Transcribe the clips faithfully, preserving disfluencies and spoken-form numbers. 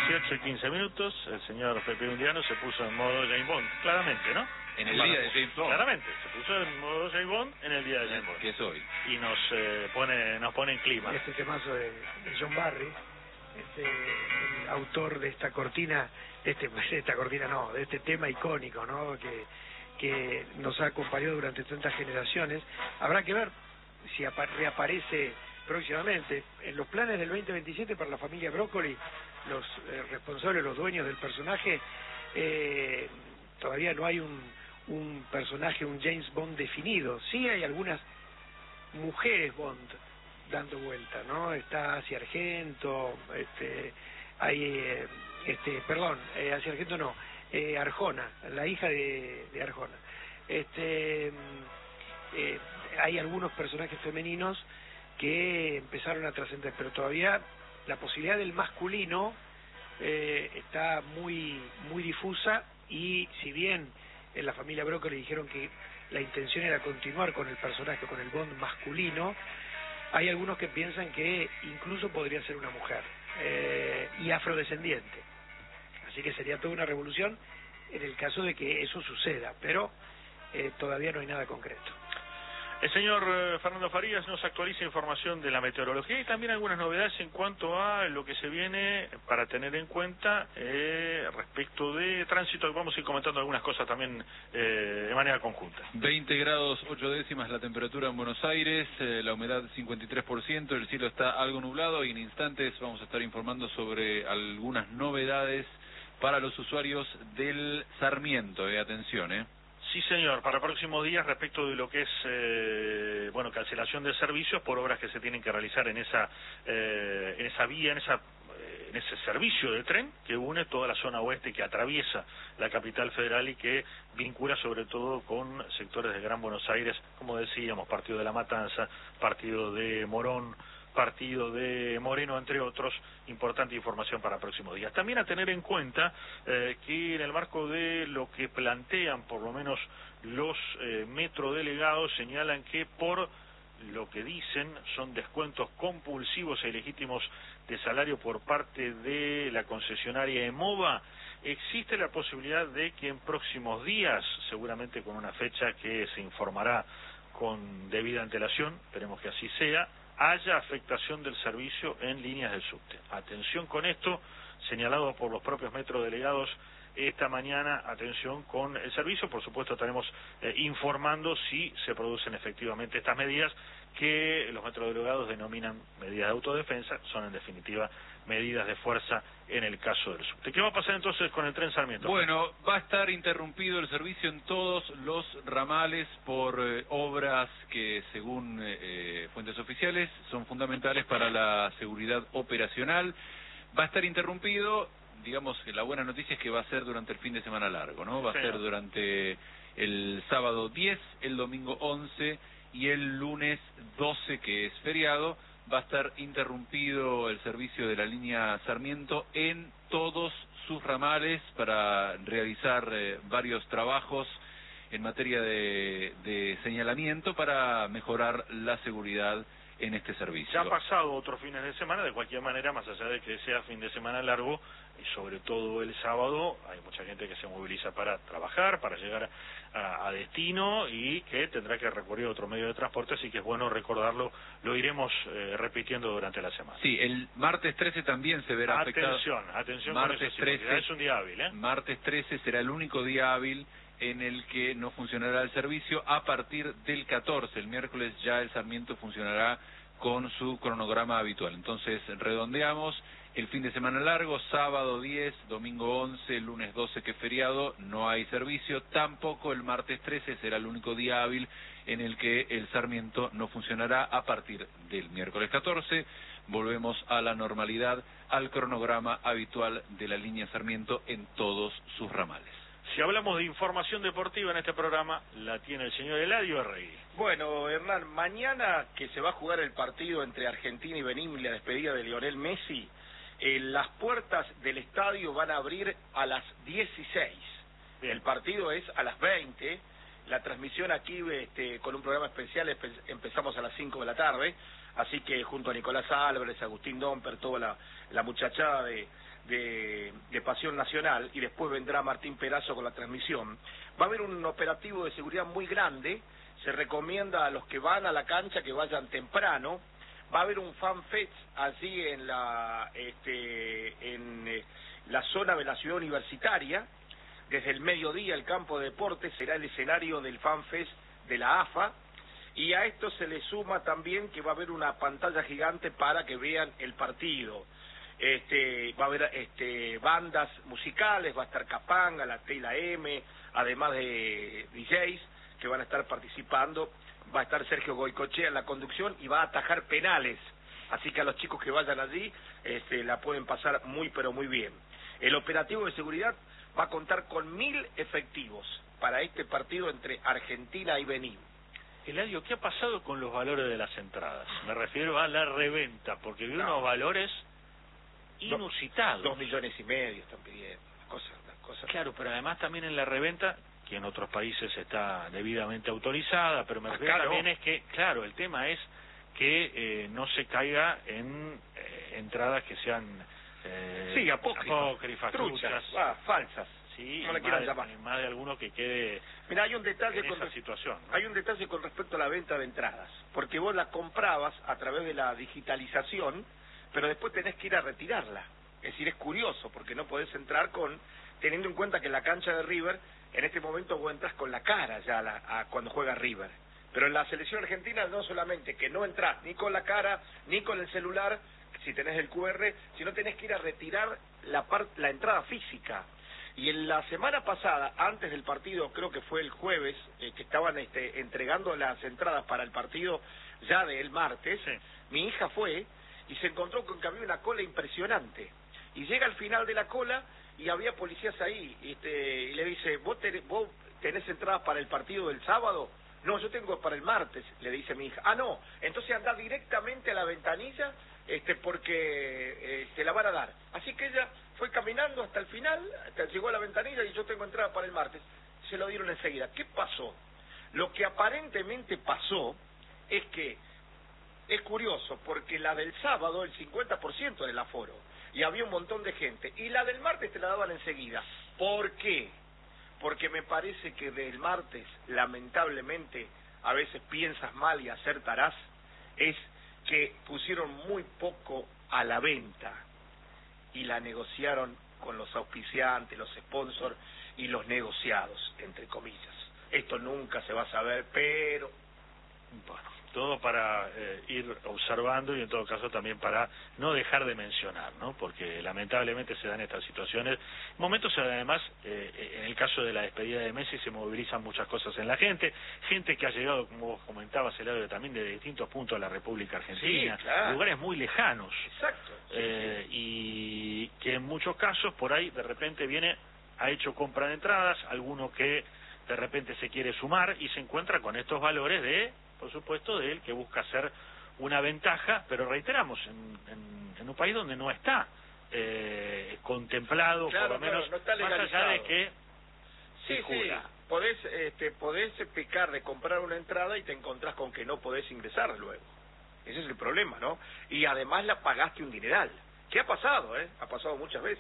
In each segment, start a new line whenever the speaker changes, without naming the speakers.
dieciocho y quince minutos, el señor Pepe Undiano se puso en modo James Bond, claramente, ¿no?
En el día de James Bond.
Claramente, se puso en modo James Bond en el día de James Bond.
Que es hoy.
Y nos eh, pone nos pone en clima.
Este temazo de, de John Barry, este, el autor de esta cortina, de este, de esta cortina no, de este tema icónico, ¿no? Que, que nos ha acompañado durante tantas generaciones. Habrá que ver si reaparece próximamente. En los planes del veinte veintisiete para la familia Broccoli, los eh, responsables, los dueños del personaje, eh, todavía no hay un, un personaje, un James Bond definido. Sí hay algunas mujeres Bond dando vuelta, ¿no? Está Asia Argento, este, hay, eh, este, perdón, eh, Asia Argento no, eh, Arjona, la hija de, de Arjona. Este, eh, hay algunos personajes femeninos que empezaron a trascender, pero todavía la posibilidad del masculino eh, está muy muy difusa, y si bien en la familia Broccoli dijeron que la intención era continuar con el personaje, con el Bond masculino, hay algunos que piensan que incluso podría ser una mujer eh, y afrodescendiente, así que sería toda una revolución en el caso de que eso suceda, pero eh, todavía no hay nada concreto.
El señor eh, Fernando Farías nos actualiza información de la meteorología y también algunas novedades en cuanto a lo que se viene para tener en cuenta eh, respecto de tránsito. Vamos a ir comentando algunas cosas también eh, de manera conjunta.
veinte grados ocho décimas la temperatura en Buenos Aires, eh, la humedad cincuenta y tres por ciento, el cielo está algo nublado y en instantes vamos a estar informando sobre algunas novedades para los usuarios del Sarmiento. Eh, atención, eh.
Sí, señor, para próximos días respecto de lo que es, eh, bueno, cancelación de servicios por obras que se tienen que realizar en esa eh, en esa vía, en esa eh, en ese servicio de tren que une toda la zona oeste, que atraviesa la capital federal y que vincula sobre todo con sectores de Gran Buenos Aires, como decíamos, partido de La Matanza, partido de Morón, partido de Moreno, entre otros. Importante información para próximos días. También a tener en cuenta eh, que en el marco de lo que plantean por lo menos los eh, metrodelegados, señalan que por lo que dicen son descuentos compulsivos e ilegítimos de salario por parte de la concesionaria EMOVA, existe la posibilidad de que en próximos días, seguramente con una fecha que se informará con debida antelación, esperemos que así sea, haya afectación del servicio en líneas del subte. Atención con esto, señalado por los propios metrodelegados esta mañana, atención con el servicio. Por supuesto estaremos eh, informando si se producen efectivamente estas medidas que los metrodelegados denominan medidas de autodefensa, son en definitiva medidas de fuerza en el caso del subte. ¿Qué va a pasar entonces con el tren Sarmiento?
Bueno, va a estar interrumpido el servicio en todos los ramales por eh, obras que, según eh, fuentes oficiales, son fundamentales para la seguridad operacional. Va a estar interrumpido, digamos que la buena noticia es que va a ser durante el fin de semana largo, ¿no? Va a ser durante el sábado diez, el domingo once y el lunes doce, que es feriado. Va a estar interrumpido el servicio de la línea Sarmiento en todos sus ramales para realizar eh, varios trabajos en materia de, de señalamiento para mejorar la seguridad en este servicio.
Ya ha pasado otros fines de semana, de cualquier manera, más allá de que sea fin de semana largo, y sobre todo el sábado, hay mucha gente que se moviliza para trabajar, para llegar a, a destino, y que tendrá que recurrir a otro medio de transporte, así que es bueno recordarlo, lo iremos eh, repitiendo durante la semana.
Sí, el martes trece también se verá afectado.
Atención, atención
martes
con eso, sí,
trece,
es un día hábil, ¿eh?
Martes trece será el único día hábil en el que no funcionará el servicio. A partir del catorce, el miércoles, ya el Sarmiento funcionará con su cronograma habitual. Entonces redondeamos el fin de semana largo, sábado diez, domingo once, lunes doce, que es feriado, no hay servicio. Tampoco el martes trece será el único día hábil en el que el Sarmiento no funcionará. A partir del miércoles catorce volvemos a la normalidad, al cronograma habitual de la línea Sarmiento en todos sus ramales.
Si hablamos de información deportiva en este programa, la tiene el señor Eladio Arregui.
Bueno, Hernán, mañana que se va a jugar el partido entre Argentina y Benín, la despedida de Lionel Messi, eh, las puertas del estadio van a abrir a las dieciséis. Bien. El partido es a las veinte. La transmisión aquí, este, con un programa especial, empezamos a las cinco de la tarde. así que junto a Nicolás Álvarez, Agustín Domper, toda la, la muchachada de, de, de Pasión Nacional, y después vendrá Martín Perazo con la transmisión, va a haber un operativo de seguridad muy grande. Se recomienda a los que van a la cancha que vayan temprano. Va a haber un fan fest allí en la este en eh, la zona de la ciudad universitaria. Desde el mediodía el campo de deportes será el escenario del fan fest de la A F A, y a esto se le suma también que va a haber una pantalla gigante para que vean el partido. Este va a haber este bandas musicales, va a estar Capanga, la T y la M, además de D Js que van a estar participando. Va a estar Sergio Goicochea en la conducción y va a atajar penales, así que a los chicos que vayan allí este, la pueden pasar muy pero muy bien. El operativo de seguridad va a contar con mil efectivos para este partido entre Argentina y Benín.
Eladio, ¿qué ha pasado con los valores de las entradas? Me refiero a la reventa, porque vi no. unos valores inusitados.
Dos millones y medio están pidiendo, las cosas, las cosas.
Claro, pero además también en la reventa, que en otros países está debidamente autorizada, pero me refiero también es que, claro, el tema es que eh, no se caiga en eh, entradas que sean eh,
sí, apócrifas,
apócrifas truchas,
ah, falsas,
sí,
no le
quieran
llamar.
Más de alguno que quede.
Mira, hay un detalle
en
con
esa situación, ¿no?
Hay un detalle con respecto a la venta de entradas, porque vos la comprabas a través de la digitalización, pero después tenés que ir a retirarla. Es decir, es curioso, porque no podés entrar con, teniendo en cuenta que en la cancha de River, en este momento vos entras con la cara ya a la, a cuando juega River. Pero en la selección argentina no solamente que no entras ni con la cara, ni con el celular, si tenés el Q R, sino tenés que ir a retirar la, part, la entrada física. Y en la semana pasada, antes del partido, creo que fue el jueves, eh, que estaban este, entregando las entradas para el partido ya del martes, sí. Mi hija fue y se encontró con que había una cola impresionante. Y llega al final de la cola y había policías ahí, este, y le dice, ¿Vos, tenés, ¿vos tenés entradas para el partido del sábado? No, yo tengo para el martes, le dice mi hija. Ah, no, entonces anda directamente a la ventanilla, este, porque eh, te la van a dar. Así que ella fue caminando hasta el final, hasta llegó a la ventanilla y yo tengo entrada para el martes. Se lo dieron enseguida. ¿Qué pasó? Lo que aparentemente pasó es que, es curioso, porque la del sábado, el cincuenta por ciento del aforo, y había un montón de gente, y la del martes te la daban enseguida. ¿Por qué? Porque me parece que del martes, lamentablemente, a veces piensas mal y acertarás, es que pusieron muy poco a la venta y la negociaron con los auspiciantes, los sponsors y los negociados, entre comillas. Esto nunca se va a saber, pero
bueno, todo para eh, ir observando y en todo caso también para no dejar de mencionar, ¿no? Porque lamentablemente se dan estas situaciones, momentos además, eh, en el caso de la despedida de Messi se movilizan muchas cosas en la gente, gente que ha llegado, como vos comentabas, Eladio, también de distintos puntos de la República Argentina,
sí, claro.
Lugares muy lejanos.
Exacto.
Eh, sí, sí. Y que en muchos casos por ahí de repente viene, ha hecho compra de entradas, alguno que de repente se quiere sumar y se encuentra con estos valores de, por supuesto, de él que busca hacer una ventaja, pero reiteramos, en, en, en un país donde no está eh, contemplado,
claro,
por lo menos,
claro, no está
más allá de que
sí,
se jura.
Sí, podés, este, podés pecar de comprar una entrada y te encontrás con que no podés ingresar luego. Ese es el problema, ¿no? Y además la pagaste un dineral. ¿Qué ha pasado, eh? Ha pasado muchas veces.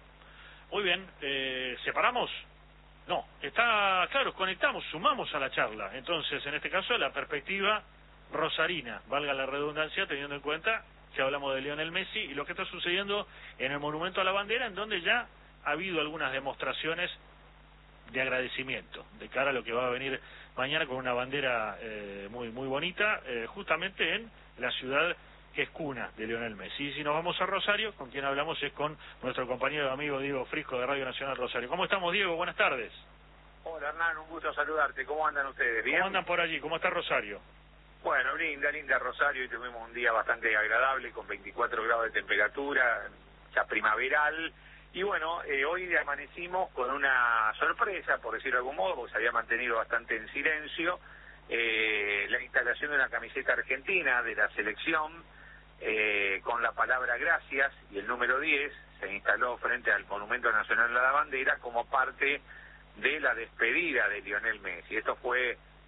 Muy bien, eh, ¿separamos? No, está claro, conectamos, sumamos a la charla. Entonces, en este caso, la perspectiva rosarina, valga la redundancia, teniendo en cuenta que hablamos de Lionel Messi y lo que está sucediendo en el Monumento a la Bandera, en donde ya ha habido algunas demostraciones de agradecimiento de cara a lo que va a venir mañana con una bandera eh, muy muy bonita, eh, justamente en la ciudad que es cuna de Lionel Messi. Y si nos vamos a Rosario, con quien hablamos es con nuestro compañero y amigo Diego Frisco de Radio Nacional Rosario. ¿Cómo estamos, Diego? Buenas tardes.
Hola, Hernán, un gusto saludarte. ¿Cómo andan ustedes? ¿Bien?
¿Cómo andan por allí? ¿Cómo está Rosario?
Bueno, linda, linda Rosario, y tuvimos un día bastante agradable, con veinticuatro grados de temperatura, ya primaveral, y bueno, eh, hoy amanecimos con una sorpresa, por decirlo de algún modo, porque se había mantenido bastante en silencio, eh, la instalación de una camiseta argentina de la selección, eh, con la palabra gracias, y el número diez se instaló frente al Monumento Nacional de la Bandera como parte de la despedida de Lionel Messi. Esto fue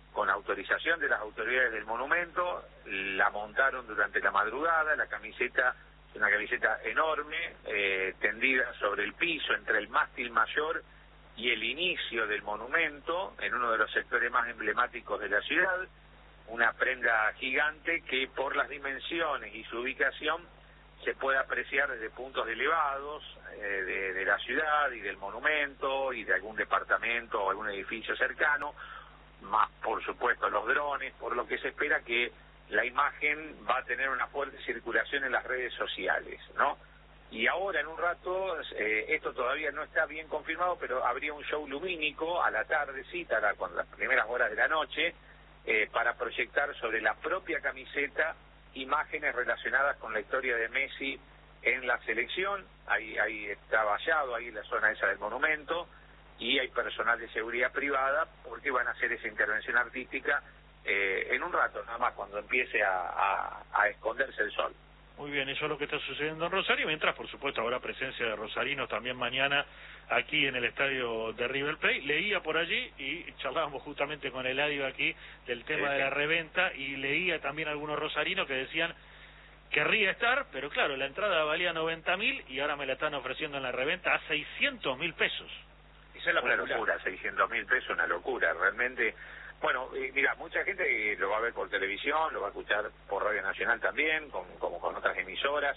con autorización de las autoridades del monumento, la montaron durante la madrugada, la camiseta, una camiseta enorme, eh, tendida sobre el piso entre el mástil mayor y el inicio del monumento, en uno de los sectores más emblemáticos de la ciudad, una prenda gigante que por las dimensiones y su ubicación se puede apreciar desde puntos elevados eh, de, de la ciudad y del monumento y de algún departamento o algún edificio cercano, más por supuesto los drones, por lo que se espera que la imagen va a tener una fuerte circulación en las redes sociales, ¿no? Y ahora en un rato, eh, esto todavía no está bien confirmado, pero habría un show lumínico a la tardecita, a la, con las primeras horas de la noche, eh, para proyectar sobre la propia camiseta imágenes relacionadas con la historia de Messi en la selección. Ahí, ahí está vallado, ahí en la zona esa del monumento, y hay personal de seguridad privada porque van a hacer esa intervención artística eh, en un rato, nada más, cuando empiece a, a, a esconderse el sol.
Muy bien, eso es lo que está sucediendo en Rosario, mientras por supuesto habrá presencia de rosarinos también mañana aquí en el estadio de River Plate. Leía por allí y charlábamos justamente con Eladio aquí del tema sí, de la reventa, y leía también algunos rosarinos que decían querría estar, pero claro, la entrada valía noventa mil y ahora me la están ofreciendo en la reventa a seiscientos mil pesos.
Esa es la una popular. locura, seiscientos mil pesos, una locura, realmente. Bueno, eh, mira, mucha gente lo va a ver por televisión, lo va a escuchar por Radio Nacional también, con, como con otras emisoras,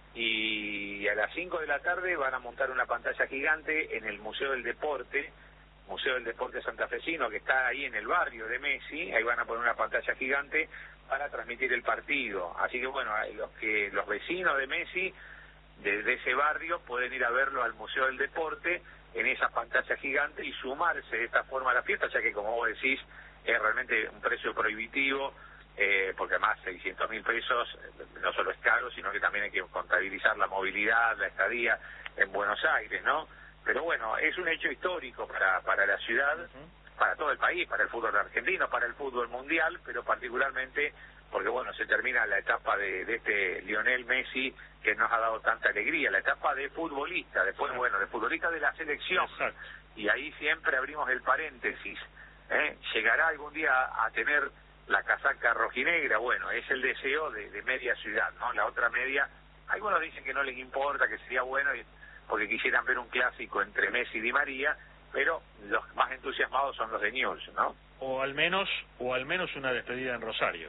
y a las cinco de la tarde van a montar una pantalla gigante en el Museo del Deporte, Museo del Deporte Santafesino, que está ahí en el barrio de Messi. Ahí van a poner una pantalla gigante para transmitir el partido. Así que bueno, los que los vecinos de Messi, de, de ese barrio, pueden ir a verlo al Museo del Deporte en esa pantalla gigante y sumarse de esta forma a la fiesta, ya que como vos decís, es realmente un precio prohibitivo, eh, porque además seiscientos mil pesos no solo es caro, sino que también hay que contabilizar la movilidad, la estadía en Buenos Aires, ¿no? Pero bueno, es un hecho histórico para, para la ciudad, uh-huh. para todo el país, para el fútbol argentino, para el fútbol mundial, pero particularmente porque bueno, se termina la etapa de, de este Lionel Messi que nos ha dado tanta alegría, la etapa de futbolista, después bueno, de futbolista de la selección. Exacto. Y ahí siempre abrimos el paréntesis, ¿eh? ¿Llegará algún día a tener la casaca rojinegra? Bueno, es el deseo de, de media ciudad, ¿no? La otra media, algunos dicen que no les importa, que sería bueno, y, porque quisieran ver un clásico entre Messi y Di María, pero los más entusiasmados son los de Newell's, ¿no?
O al menos, o al menos una despedida en Rosario.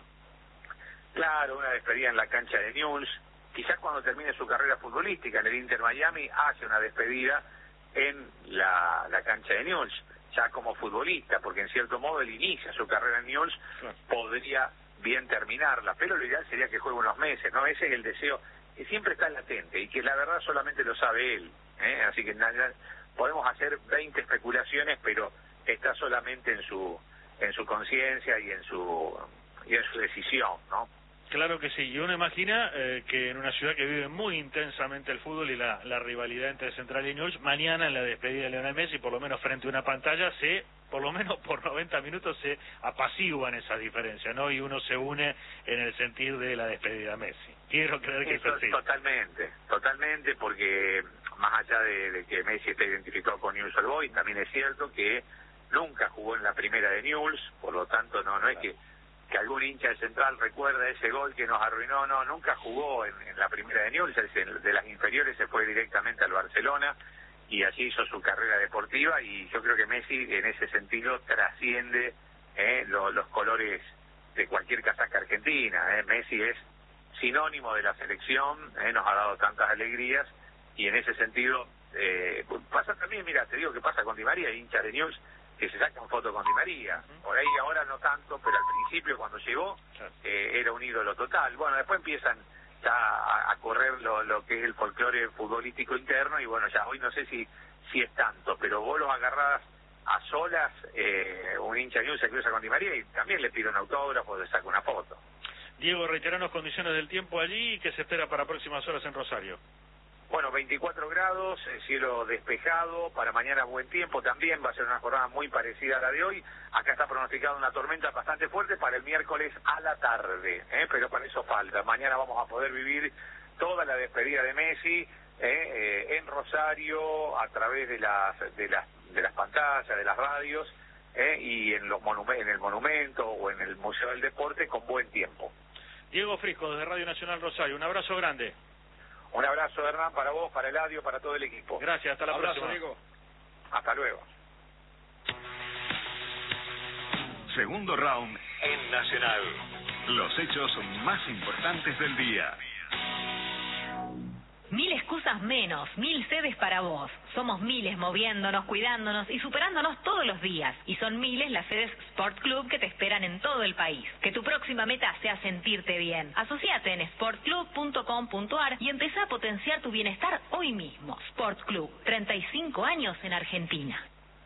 Claro, una despedida en la cancha de Newell's. Quizás cuando termine su carrera futbolística en el Inter Miami hace una despedida en la, la cancha de Newell's, ya como futbolista, porque en cierto modo él inicia su carrera en Newell's, claro. Podría bien terminarla, pero lo ideal sería que juegue unos meses, ¿no? Ese es el deseo que siempre está latente y que la verdad solamente lo sabe él, ¿eh? Así que nada, podemos hacer veinte especulaciones, pero está solamente en su en su conciencia y en su y en su decisión, ¿no?
Claro que sí, y uno imagina eh, que en una ciudad que vive muy intensamente el fútbol y la, la rivalidad entre Central y Newell's, mañana en la despedida de Lionel Messi, por lo menos frente a una pantalla, se, por lo menos por noventa minutos se apaciguan esas diferencias, ¿no? Y uno se une en el sentir de la despedida de Messi. Quiero creer que es así.
Totalmente, totalmente, porque más allá de, de que Messi esté identificado con Newell's Old Boys, también es cierto que nunca jugó en la primera de Newell's, por lo tanto no, no es que que algún hincha de Central recuerda ese gol que nos arruinó, no, nunca jugó en, en la primera de Newell's, de las inferiores se fue directamente al Barcelona y allí hizo su carrera deportiva, y yo creo que Messi en ese sentido trasciende eh, lo, los colores de cualquier casaca argentina. eh. Messi es sinónimo de la selección, eh, nos ha dado tantas alegrías, y en ese sentido eh, pasa también, mira, te digo que pasa con Di María, hincha de Newell's, que se sacan foto con Di María. Por ahí ahora no tanto, pero al principio cuando llegó eh, era un ídolo total. Bueno, después empiezan ya a, a correr lo, lo que es el folclore futbolístico interno, y bueno, ya hoy no sé si si es tanto, pero vos los agarrás a solas, eh, un hincha de Newell's se cruza con Di María y también le pide un autógrafo, le saca una foto.
Diego, reiteranos condiciones del tiempo allí y qué se espera para próximas horas en Rosario.
Bueno, veinticuatro grados, cielo despejado, para mañana buen tiempo también, va a ser una jornada muy parecida a la de hoy. Acá está pronosticada una tormenta bastante fuerte para el miércoles a la tarde, ¿eh? Pero para eso falta. Mañana vamos a poder vivir toda la despedida de Messi ¿eh? Eh, en Rosario, a través de las, de las, de las pantallas, de las radios, ¿eh? y en, los monumen- en el monumento o en el Museo del Deporte con buen tiempo.
Diego Frisco, desde Radio Nacional Rosario, un abrazo grande.
Un abrazo, Hernán, para vos, para Eladio, para todo el equipo.
Gracias, hasta la
Abrazo,
próxima.
Diego.
Hasta luego.
Segundo round en Nacional. Los hechos más importantes del día.
Mil excusas menos, mil sedes para vos. Somos miles moviéndonos, cuidándonos y superándonos todos los días. Y son miles las sedes Sport Club que te esperan en todo el país. Que tu próxima meta sea sentirte bien. Asociate en sport club punto com punto a r y empezá a potenciar tu bienestar hoy mismo. Sport Club, treinta y cinco años en Argentina.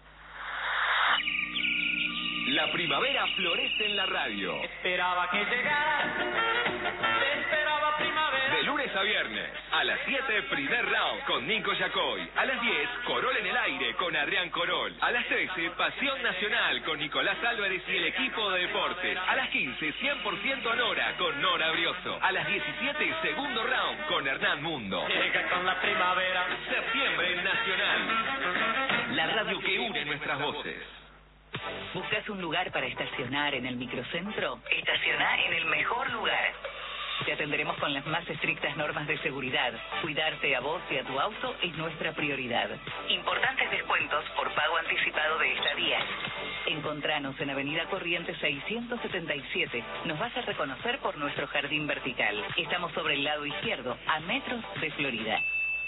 La primavera florece en la radio.
Esperaba que llegara, esperaba primavera.
De lunes a viernes, a las siete, primer round con Nico Yacoy. A las diez, Corol en el aire con Adrián Corol. A las trece, Pasión Nacional con Nicolás Álvarez y el equipo de deportes. A las quince, cien por ciento Nora con Nora Brioso. A las diecisiete, segundo round con Hernán Mundo.
Llega con la primavera.
Septiembre en Nacional. La radio que une nuestras voces.
¿Buscas un lugar para estacionar en el microcentro? Estacioná en el mejor lugar. Te atenderemos con las más estrictas normas de seguridad. Cuidarte a vos y a tu auto es nuestra prioridad. Importantes descuentos por pago anticipado de estadías. Encontranos en Avenida Corrientes seiscientos setenta y siete. Nos vas a reconocer por nuestro jardín vertical. Estamos sobre el lado izquierdo, a metros de Florida.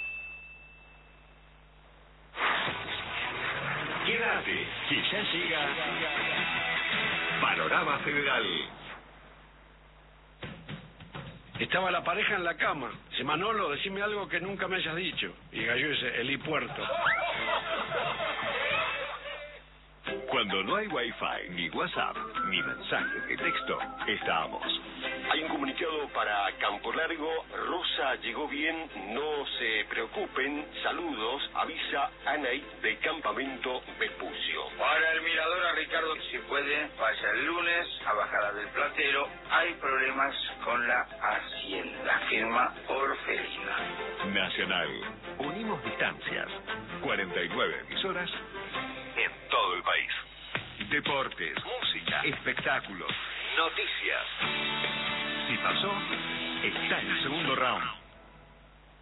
Quédate, que ya llega Panorama Federal.
Estaba la pareja en la cama. Dice, Manolo, decime algo que nunca me hayas dicho. Y Gallo dice, el Puerto.
Cuando no hay Wi-Fi, ni WhatsApp, ni mensajes de texto, estamos.
Hay un comunicado para Campo Largo. Rosa llegó bien, no se preocupen. Saludos, avisa Anaí del campamento Vespucio.
Para el mirador a Ricardo, si puede, vaya el lunes a Bajada del Platero. Hay problemas con la Hacienda. Firma Orfelina.
Nacional. Unimos distancias. cuarenta y nueve emisoras en todo el país. Deportes, música, espectáculos, noticias. Si pasó, está en el segundo round.